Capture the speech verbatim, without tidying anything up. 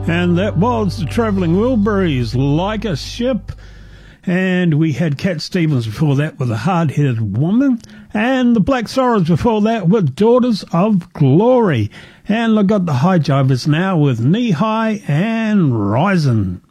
And that was the Travelling Wilburys, Like a Ship. And we had Cat Stevens before that with A Hard-Headed Woman. And the Black Sorrows before that with Daughters of Glory. And I got the High Jivers now with Knee High and Risin'.